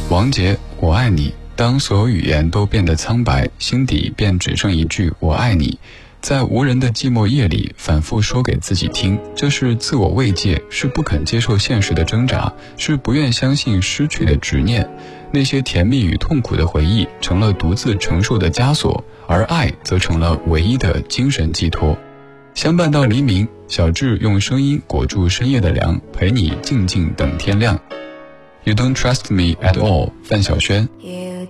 王杰，我爱你。当所有语言都变得苍白，心底便只剩一句我爱你。在无人的寂寞夜里反复说给自己听，这是自我慰藉，是不肯接受现实的挣扎，是不愿相信失去的执念。那些甜蜜与痛苦的回忆成了独自承受的枷锁，而爱则成了唯一的精神寄托。相伴到黎明，小智用声音裹住深夜的凉，陪你静静等天亮。You don't trust me at all， 范晓萱。